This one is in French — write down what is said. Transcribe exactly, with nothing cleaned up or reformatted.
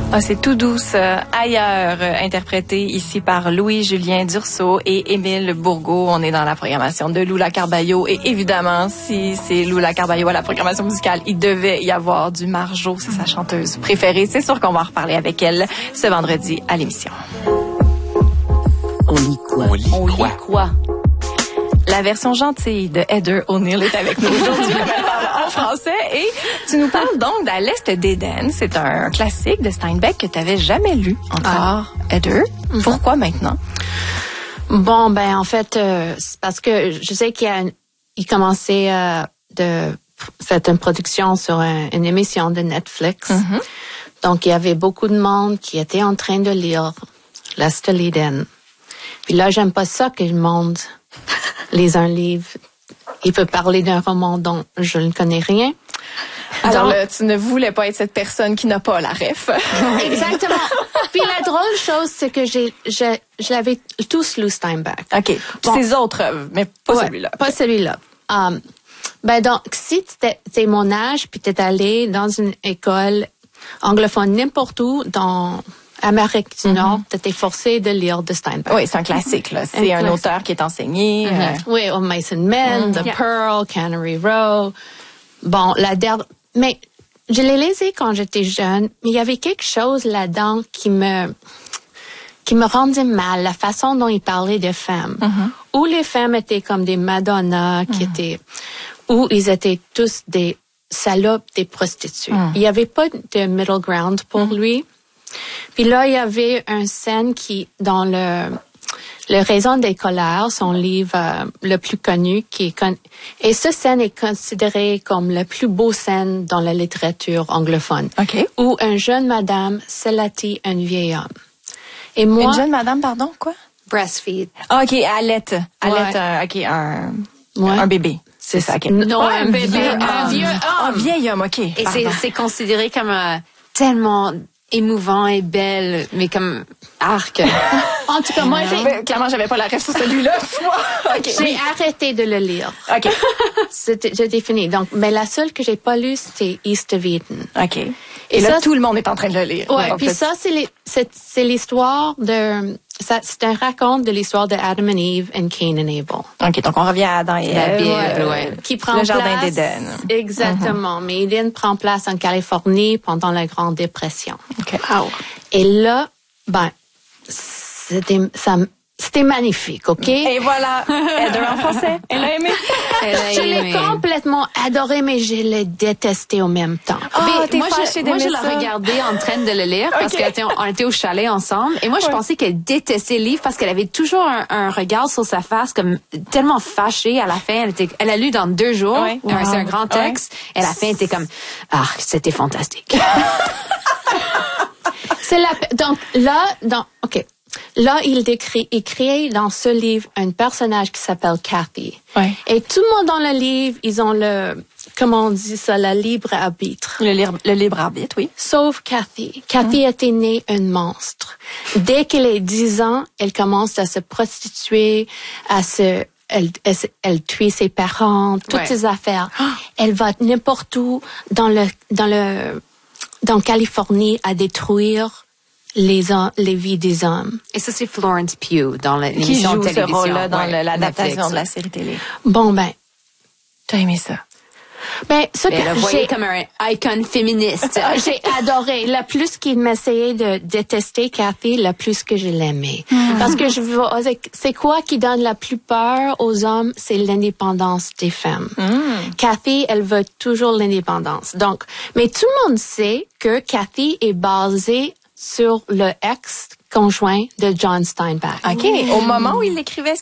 Ah, c'est tout douce euh, ailleurs, euh, interprété ici par Louis-Julien Dursault et Émile Bourgault. On est dans la programmation de Lula Carballo et évidemment, si c'est Lula Carballo à la programmation musicale, il devait y avoir du Marjo, c'est sa chanteuse préférée. C'est sûr qu'on va en reparler avec elle ce vendredi à l'émission. On lit quoi? On lit, On lit quoi? quoi? La version gentille de Heather O'Neill est avec nous aujourd'hui. Elle parle en français et tu nous parles donc d'À l'Est d'Éden. C'est un classique de Steinbeck que tu n'avais jamais lu encore, ah. Heather. Mm-hmm. Pourquoi maintenant? Bon, ben en fait, euh, c'est parce que je sais qu'il y a une, il commençait euh, de faire une production sur un, une émission de Netflix. Mm-hmm. Donc, il y avait beaucoup de monde qui était en train de lire L'Est d'Éden. Puis là, j'aime pas ça que le monde lise un livre. Il peut parler d'un roman dont je ne connais rien. Alors, Donc, là, tu ne voulais pas être cette personne qui n'a pas la ref. Exactement. Puis la drôle chose, c'est que j'ai, je, je l'avais tous lu Steinbeck. OK. Bon. Ses autres œuvres, mais pas ouais, celui-là. Pas celui-là. Um, ben donc, si tu es mon âge, puis tu es allé dans une école anglophone n'importe où, dans Amérique du Nord, mm-hmm. tu étais forcé de lire de Steinbeck. Oui, c'est un classique, là. C'est un, un auteur qui est enseigné. Mm-hmm. Euh... Oui, au Mason Men, mm-hmm. The yeah. Pearl, Cannery Row. Bon, la dernière... Mais je l'ai lisé quand j'étais jeune, mais il y avait quelque chose là-dedans qui me qui me rendait mal, la façon dont il parlait de femmes. Mm-hmm. Où les femmes étaient comme des Madonna, qui mm-hmm. étaient... Où ils étaient tous des salopes, des prostituées. Mm. Il n'y avait pas de middle ground pour mm. lui. Puis là, il y avait une scène qui, dans le, le Raison des colères, son livre euh, le plus connu, qui est con... et cette scène est considérée comme la plus beau scène dans la littérature anglophone. OK. Où une jeune madame sallatit un vieil homme. Et moi, une jeune madame, pardon, quoi? Breastfeed. Ah, OK, allait. Allait, ouais. OK, un, ouais. un bébé. C'est ça, OK. Non, ouais, un, un bébé, un, un vieux homme. Un vieil homme, OK. Et c'est, c'est considéré comme euh, tellement... émouvant et belle, mais comme arc. En tout cas, moi, j'ai... Mais, clairement, j'avais pas la ref sur celui-là. Okay. J'ai arrêté de le lire. OK. C'était, j'ai fini. Donc, mais la seule que j'ai pas lue, c'était East of Eden. OK. Et, et là, ça, tout le monde est en train de le lire. Ouais. Puis ça, c'est, les, c'est, c'est l'histoire de... Ça, c'est un raconte de l'histoire de Adam and Eve and Cain and Abel. OK, donc on revient à Adam et Ève. Ouais, ouais. Qui prend le place, jardin d'Éden. Exactement. Mm-hmm. Mais Éden prend place en Californie pendant la Grande Dépression. OK. Wow. Et là, ben, c'était, ça, c'était magnifique, OK? Et voilà, Heather en français. Elle a aimé. Elle a je aimé. l'ai complètement adoré, mais je l'ai détesté en même temps. Oh, mais t'es moi, je, moi, je l'ai regardé en train de le lire parce okay. qu'on était au chalet ensemble. Et moi, je ouais. pensais qu'elle détestait le livre parce qu'elle avait toujours un, un regard sur sa face comme tellement fâchée. À la fin, elle était, elle a lu dans deux jours. Ouais. Wow. C'est un grand texte. Ouais. Et à la fin, elle était comme, ah, c'était fantastique. C'est la, donc là, dans, OK. Là, il décrit, il crée dans ce livre un personnage qui s'appelle Kathy. Ouais. Et tout le monde dans le livre, ils ont le, comment on dit ça, le libre arbitre. Le libre, le libre arbitre, oui. Sauf Kathy. Kathy mmh. était née un monstre. Dès qu'elle est dix ans, elle commence à se prostituer, à se, elle, elle, elle tue ses parents, toutes ouais. ses affaires. Oh. Elle va n'importe où dans le, dans le, dans Californie à détruire les, les vies des hommes. Et ça, c'est Florence Pugh dans l'émission de télévision. Qui joue ce rôle-là dans ouais, l'adaptation Netflix, de la série télé. Bon, ben. T'as aimé ça? Ben, ce que elle a voyé comme un icon féministe. J'ai adoré. Le plus qu'il m'essayait de détester Kathy, le plus que je l'aimais. Mm. Parce que je vois, c'est quoi qui donne la plus peur aux hommes? C'est l'indépendance des femmes. Mm. Kathy, elle veut toujours l'indépendance. Donc, mais tout le monde sait que Kathy est basée sur le ex-conjoint de John Steinbeck. OK. Au moment où il l'écrivait,